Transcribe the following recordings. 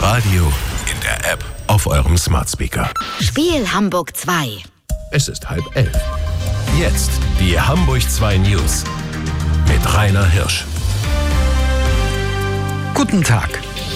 Radio, in der App, auf eurem Smart Speaker. Spiel Hamburg 2. Es ist 10:30. Jetzt die Hamburg 2 News mit Rainer Hirsch. Guten Tag.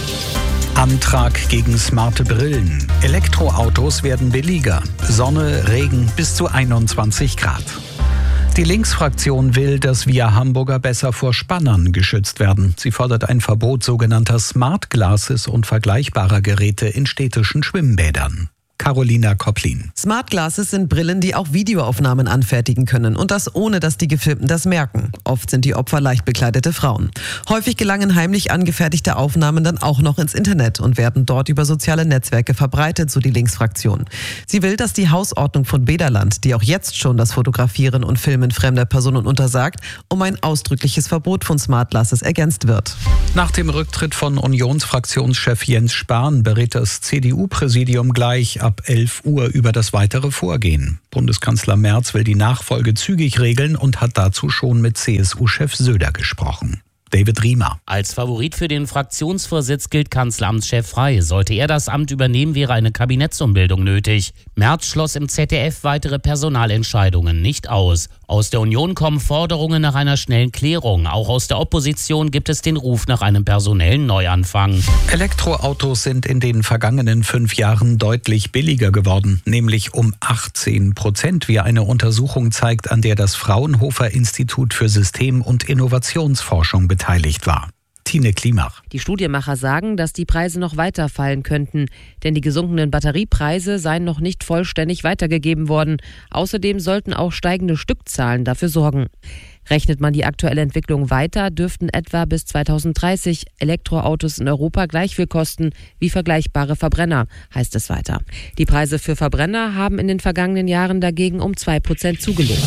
Antrag gegen smarte Brillen. Elektroautos werden billiger. Sonne, Regen bis zu 21 Grad. Die Linksfraktion will, dass wir Hamburger besser vor Spannern geschützt werden. Sie fordert ein Verbot sogenannter Smart Glasses und vergleichbarer Geräte in städtischen Schwimmbädern. Carolina Kopplin. Smart Glasses sind Brillen, die auch Videoaufnahmen anfertigen können. Und das ohne, dass die Gefilmten das merken. Oft sind die Opfer leicht bekleidete Frauen. Häufig gelangen heimlich angefertigte Aufnahmen dann auch noch ins Internet und werden dort über soziale Netzwerke verbreitet, so die Linksfraktion. Sie will, dass die Hausordnung von Bederland, die auch jetzt schon das Fotografieren und Filmen fremder Personen untersagt, um ein ausdrückliches Verbot von Smart Glasses ergänzt wird. Nach dem Rücktritt von Unionsfraktionschef Jens Spahn berät das CDU-Präsidium gleich ab 11 Uhr über das weitere Vorgehen. Bundeskanzler Merz will die Nachfolge zügig regeln und hat dazu schon mit CSU-Chef Söder gesprochen. David Riemer. Als Favorit für den Fraktionsvorsitz gilt Kanzleramtschef Frey. Sollte er das Amt übernehmen, wäre eine Kabinettsumbildung nötig. Merz schloss im ZDF weitere Personalentscheidungen nicht aus. Aus der Union kommen Forderungen nach einer schnellen Klärung. Auch aus der Opposition gibt es den Ruf nach einem personellen Neuanfang. Elektroautos sind in den vergangenen 5 Jahren deutlich billiger geworden, nämlich um 18%, wie eine Untersuchung zeigt, an der das Fraunhofer Institut für System- und Innovationsforschung beteiligt war. Tine Klimach. Die Studienmacher sagen, dass die Preise noch weiter fallen könnten, denn die gesunkenen Batteriepreise seien noch nicht vollständig weitergegeben worden. Außerdem sollten auch steigende Stückzahlen dafür sorgen. Rechnet man die aktuelle Entwicklung weiter, dürften etwa bis 2030 Elektroautos in Europa gleich viel kosten wie vergleichbare Verbrenner, heißt es weiter. Die Preise für Verbrenner haben in den vergangenen Jahren dagegen um 2% zugelegt.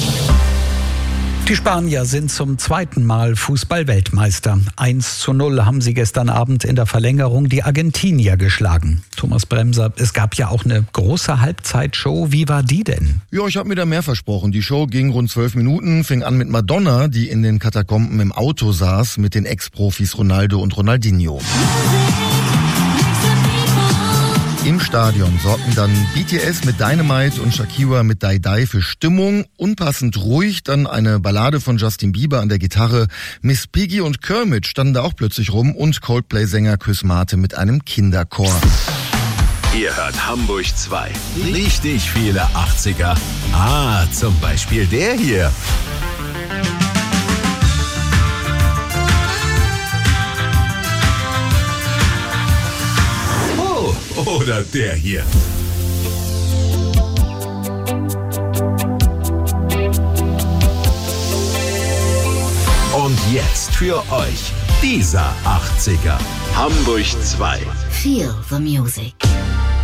Die Spanier sind zum 2. Mal Fußball-Weltmeister. 1:0 haben sie gestern Abend in der Verlängerung die Argentinier geschlagen. Thomas Bremser, es gab ja auch eine große Halbzeitshow. Wie war die denn? Ja, ich habe mir da mehr versprochen. Die Show ging rund 12 Minuten, fing an mit Madonna, die in den Katakomben im Auto saß, mit den Ex-Profis Ronaldo und Ronaldinho. Im Stadion sorgten dann BTS mit Dynamite und Shakira mit Die Die für Stimmung. Unpassend ruhig dann eine Ballade von Justin Bieber an der Gitarre. Miss Piggy und Kermit standen da auch plötzlich rum und Coldplay-Sänger Chris Martin mit einem Kinderchor. Ihr hört Hamburg 2. Richtig viele 80er. Zum Beispiel der hier. Oder der hier. Und jetzt für euch dieser 80er. Hamburg 2. Feel the music.